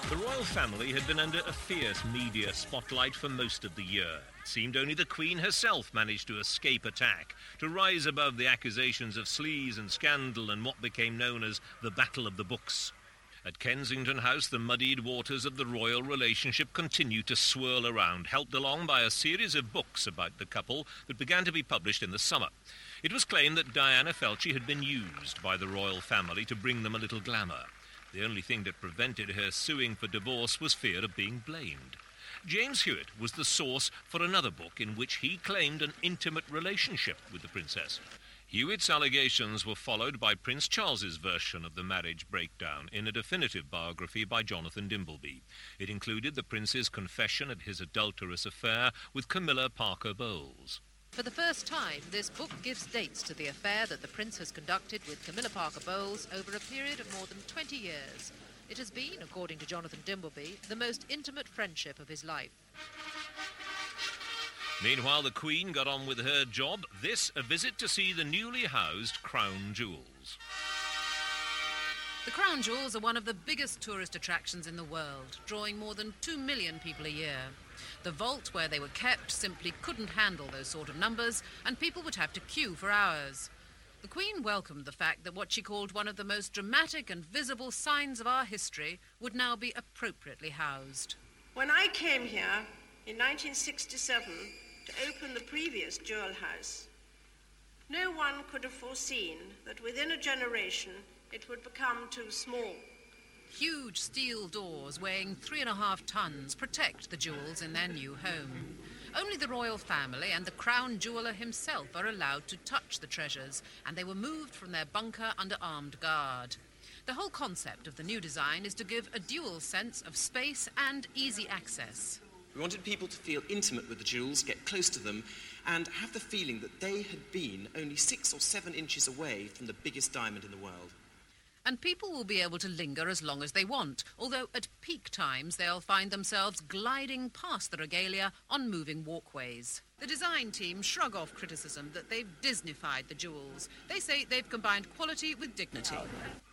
The royal family had been under a fierce media spotlight for most of the year. It seemed only the Queen herself managed to escape attack, to rise above the accusations of sleaze and scandal and what became known as the Battle of the Books. At Kensington House, the muddied waters of the royal relationship continued to swirl around, helped along by a series of books about the couple that began to be published in the summer. It was claimed that Diana felt she had been used by the royal family to bring them a little glamour. The only thing that prevented her suing for divorce was fear of being blamed. James Hewitt was the source for another book in which he claimed an intimate relationship with the princess. Hewitt's allegations were followed by Prince Charles's version of the marriage breakdown in a definitive biography by Jonathan Dimbleby. It included the prince's confession at his adulterous affair with Camilla Parker Bowles. For the first time, this book gives dates to the affair that the Prince has conducted with Camilla Parker Bowles over a period of more than 20 years. It has been, according to Jonathan Dimbleby, the most intimate friendship of his life. Meanwhile, the Queen got on with her job. This, a visit to see the newly housed Crown Jewels. The Crown Jewels are one of the biggest tourist attractions in the world, drawing more than 2 million people a year. The vault where they were kept simply couldn't handle those sort of numbers, and people would have to queue for hours. The Queen welcomed the fact that what she called one of the most dramatic and visible signs of our history would now be appropriately housed. When I came here in 1967 to open the previous jewel house, no one could have foreseen that within a generation it would become too small. Huge steel doors weighing 3.5 tons protect the jewels in their new home. Only the royal family and the crown jeweller himself are allowed to touch the treasures, and they were moved from their bunker under armed guard. The whole concept of the new design is to give a dual sense of space and easy access. We wanted people to feel intimate with the jewels, get close to them, and have the feeling that they had been only 6 or 7 inches away from the biggest diamond in the world. And people will be able to linger as long as they want, although at peak times they'll find themselves gliding past the regalia on moving walkways. The design team shrug off criticism that they've Disneyfied the jewels. They say they've combined quality with dignity.